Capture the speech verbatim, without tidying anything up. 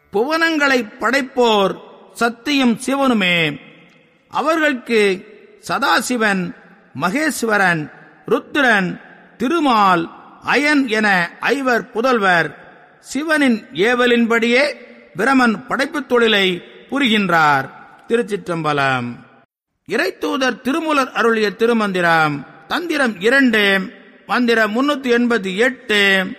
புவனங்களை படைப்போர் சத்தியும் சிவனுமே. அவர்களுக்கு சதாசிவன், மகேஸ்வரன், ருத்ரன், திருமால், அயன் என ஐவர் புதல்வர். சிவனின் ஏவலின்படியே பிரமன் படைப்புத் தொழிலை புரிகின்றார். திருச்சிற்றம்பலம். இறைத்தூதர் திருமூலர் அருளிய திருமந்திரம். தந்திரம் இரண்டு, மந்திரம் முன்னூத்தி எண்பத்தி எட்டு.